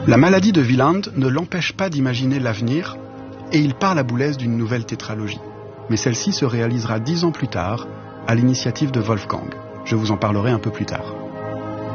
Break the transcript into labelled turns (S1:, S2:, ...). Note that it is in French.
S1: La maladie de Wieland ne l'empêche pas d'imaginer l'avenir et il part la boulaise d'une nouvelle tétralogie. Mais celle-ci se réalisera 10 ans plus tard, à l'initiative de Wolfgang. Je vous en parlerai un peu plus tard.